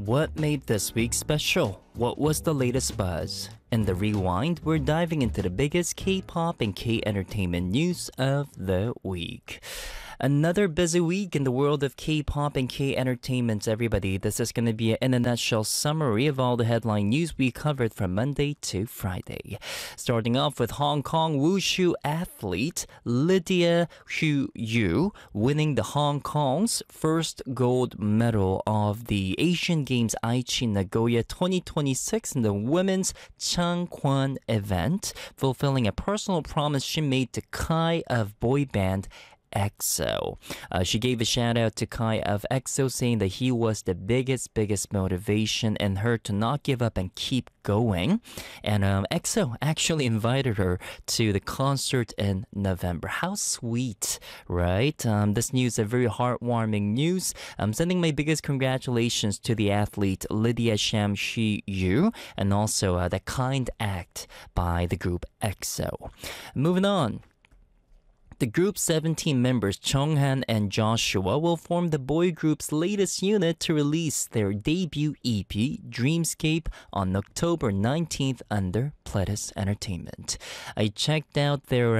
What made this week special? What was the latest buzz? In the Rewind, we're diving into the biggest K-pop and K-entertainment news of the week. Another busy week in the world of K-pop and K-entertainment, everybody. This is going to be in a nutshell summary of all the headline news we covered from Monday to Friday. Starting off with Hong Kong wushu athlete Lydia Hu Yu winning the Hong Kong's first gold medal of the Asian Games Aichi Nagoya 2026 in the women's Changkwon event, fulfilling a personal promise she made to Kai of boy band EXO. She gave a shout out to Kai of EXO, saying that he was the biggest motivation in her to not give up and keep going. And EXO actually invited her to the concert in November. How sweet, right? This news is very heartwarming news. I'm sending my biggest congratulations to the athlete Lydia Sham Shi Yu, and also the kind act by the group EXO. Moving on. The group's 17 members, Chunghan and Joshua, will form the boy group's latest unit to release their debut EP, Dreamscape, on October 19th under Pledis Entertainment. I checked out their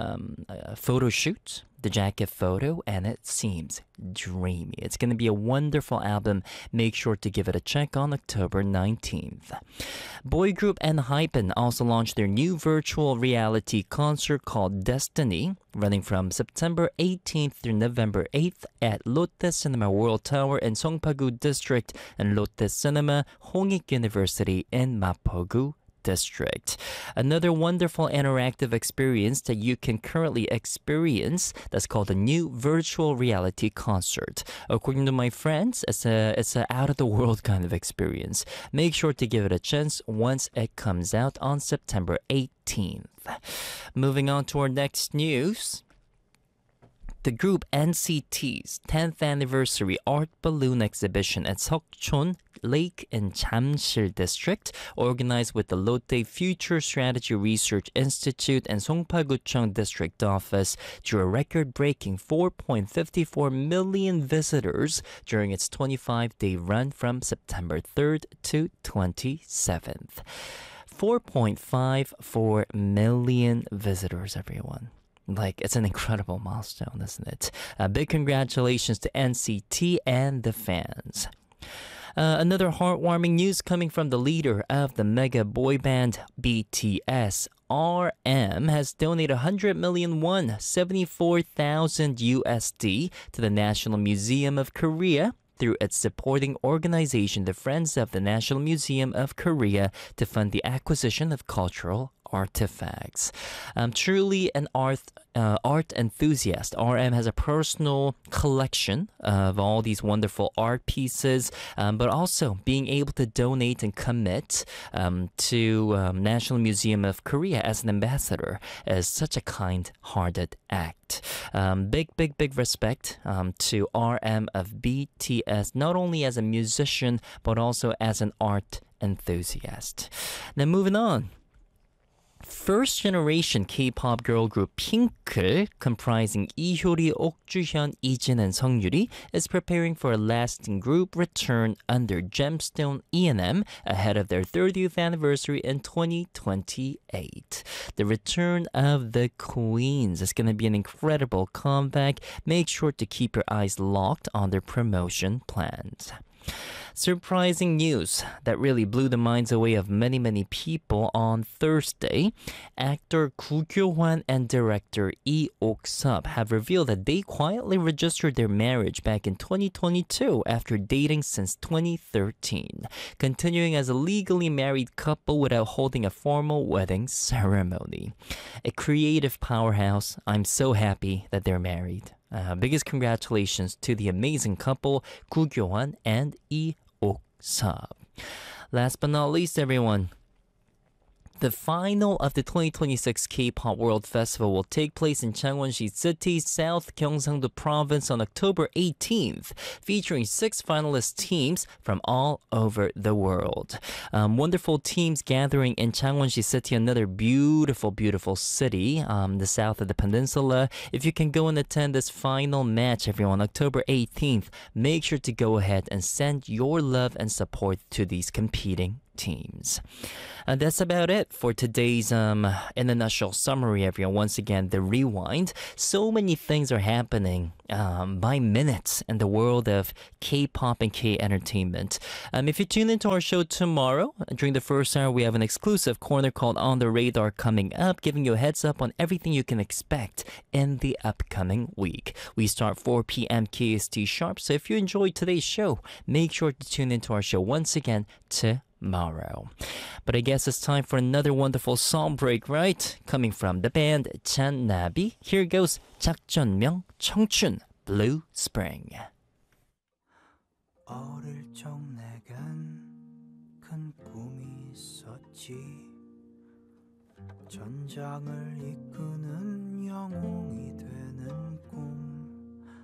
photo shoot, the jacket photo, and it seems dreamy. It's going to be a wonderful album. Make sure to give it a check on October 19th. Boy group ENHYPEN also launched their new virtual reality concert called Destiny, running from September 18th through November 8th at Lotte Cinema World Tower in Songpa-gu District and Lotte Cinema Hongik University in Mapogu District. Another wonderful interactive experience that you can currently experience that's called a new virtual reality concert. According to my friends, it's a out of the world kind of experience. Make sure to give it a chance once it comes out on September 18th. Moving on to our next news. The group NCT's 10th anniversary art balloon exhibition at Seokchon Lake in Jamsil District, organized with the Lotte Future Strategy Research Institute and Songpa-gucheong District Office, drew a record-breaking 4.54 million visitors during its 25-day run from September 3rd to 27th. 4.54 million visitors, everyone. Like, it's an incredible milestone, isn't it? Big congratulations to NCT and the fans. Another heartwarming news coming from the leader of the mega boy band BTS. RM has donated 100 million won, 74,000 USD, to the National Museum of Korea through its supporting organization, the Friends of the National Museum of Korea, to fund the acquisition of cultural artifacts. Truly an art enthusiast, RM has a personal collection of all these wonderful art pieces, but also being able to donate and commit to National Museum of Korea as an ambassador is such a kind-hearted act. Big respect to RM of BTS, not only as a musician, but also as an art enthusiast. Now moving on. First-generation K-pop girl group Pink, comprising Ihyori, Okjuhyun, Ijin, and Seongyuri, is preparing for a lasting group return under Gemstone E&M ahead of their 30th anniversary in 2028. The return of the Queens is going to be an incredible comeback. Make sure to keep your eyes locked on their promotion plans. Surprising news that really blew the minds away of many people on Thursday. Actor Gu Kyo-hwan and director Lee Ok-sub have revealed that they quietly registered their marriage back in 2022 after dating since 2013, continuing as a legally married couple without holding a formal wedding ceremony. A creative powerhouse. I'm so happy that they're married. Biggest congratulations to the amazing couple, Gu Kyo-hwan and Lee Ok-sub. Last but not least, everyone. The final of the 2026 K-Pop World Festival will take place in Changwon-si City, South Gyeongsang-do Province on October 18th, featuring 6 finalist teams from all over the world. Wonderful teams gathering in Changwon-si City, another beautiful, beautiful city, the south of the peninsula. If you can go and attend this final match, everyone, October 18th, make sure to go ahead and send your love and support to these competing teams. And that's about it for today's in a nutshell summary, everyone. Once again, the rewind. So many things are happening by minutes in the world of K-pop and K-entertainment. If you tune into our show tomorrow, during the first hour, we have an exclusive corner called On the Radar coming up, giving you a heads up on everything you can expect in the upcoming week. We start 4 p.m. KST sharp, so if you enjoyed today's show, make sure to tune into our show once again tomorrow. But I guess it's time for another wonderful song break, right? Coming from the band Channabi. Here goes 작전명 청춘 Blue Spring. 어릴 적 내겐 큰 꿈이 있었지. 전장을 이끄는 영웅이